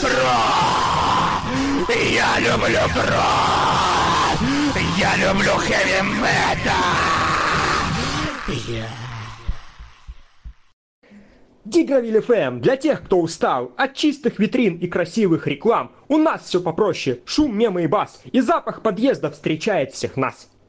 про! Я люблю про! Я люблю хэви-метал! Дигравиль ФМ для тех, кто устал от чистых витрин и красивых реклам. У нас все попроще. Шум, мемы и бас. И запах подъезда встречает всех нас.